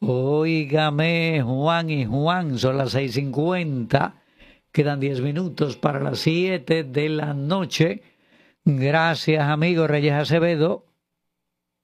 Óigame, Juan y Juan, son las 6:50. Quedan 10 minutos para las 7 de la noche. Gracias, amigo Reyes Acevedo.